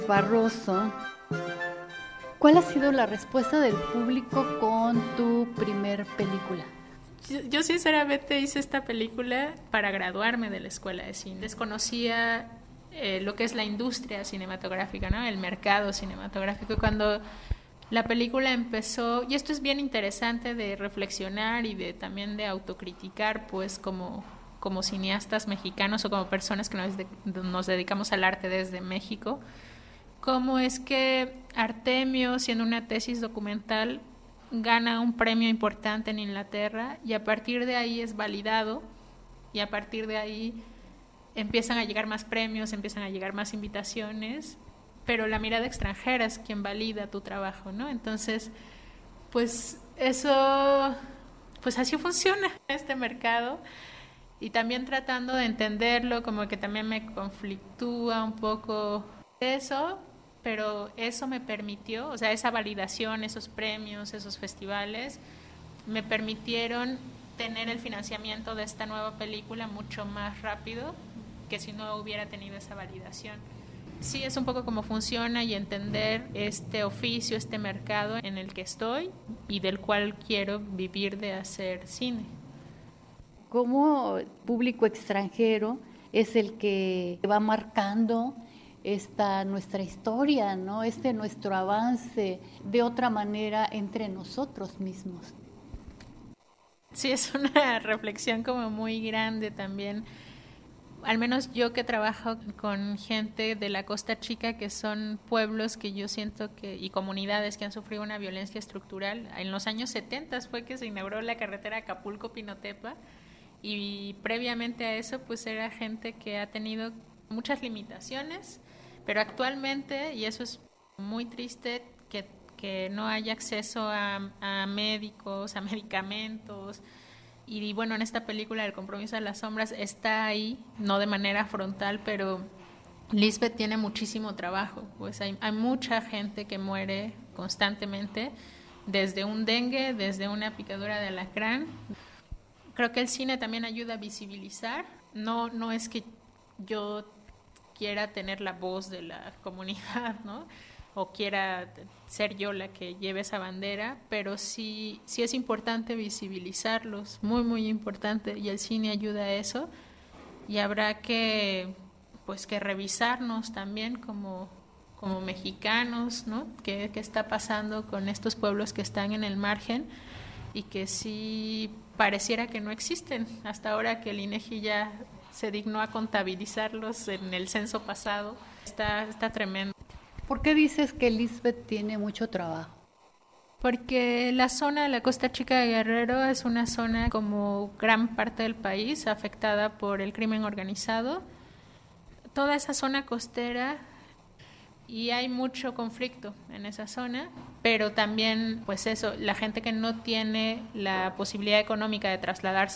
Barroso, ¿cuál ha sido la respuesta del público con tu primer película? Yo sinceramente hice esta película para graduarme de la escuela de cine. Desconocía lo que es la industria cinematográfica, ¿no? El mercado cinematográfico. Cuando la película empezó, y esto es bien interesante de reflexionar y de también de autocriticar, pues como cineastas mexicanos o como personas que nos dedicamos al arte desde México, cómo es que Artemio, siendo una tesis documental, gana un premio importante en Inglaterra y a partir de ahí es validado y a partir de ahí empiezan a llegar más premios, empiezan a llegar más invitaciones, pero la mirada extranjera es quien valida tu trabajo, ¿no? Entonces, pues eso, pues así funciona este mercado y también tratando de entenderlo, como que también me conflictúa un poco eso, pero eso me permitió, o sea, esa validación, esos premios, esos festivales, me permitieron tener el financiamiento de esta nueva película mucho más rápido que si no hubiera tenido esa validación. Sí, es un poco cómo funciona y entender este oficio, este mercado en el que estoy y del cual quiero vivir de hacer cine. ¿Cómo el público extranjero es el que va marcando esta nuestra historia, ¿no? Nuestro avance de otra manera entre nosotros mismos? Sí, es una reflexión como muy grande también. Al menos yo que trabajo con gente de la Costa Chica, que son pueblos que yo siento que, y comunidades que han sufrido una violencia estructural. En los años 70 fue que se inauguró la carretera Acapulco-Pinotepa y previamente a eso pues era gente que ha tenido muchas limitaciones, pero actualmente, y eso es muy triste, que no haya acceso a médicos, a medicamentos. Y bueno, en esta película El compromiso de las sombras está ahí, no de manera frontal, pero Lisbeth tiene muchísimo trabajo, pues hay mucha gente que muere constantemente, desde un dengue, desde una picadura de alacrán. Creo que el cine también ayuda a visibilizar, no es que yo quiera tener la voz de la comunidad, ¿no? O quiera ser yo la que lleve esa bandera, pero sí es importante visibilizarlos, muy, muy importante, y el cine ayuda a eso, y habrá pues que revisarnos también como mexicanos, ¿no? ¿Qué está pasando con estos pueblos que están en el margen y que sí pareciera que no existen? Hasta ahora que el INEGI ya se dignó a contabilizarlos en el censo pasado, está tremendo. ¿Por qué dices que Lisbeth tiene mucho trabajo? Porque la zona de la Costa Chica de Guerrero es una zona, como gran parte del país, afectada por el crimen organizado. Toda esa zona costera, y hay mucho conflicto en esa zona, pero también, pues eso, la gente que no tiene la posibilidad económica de trasladarse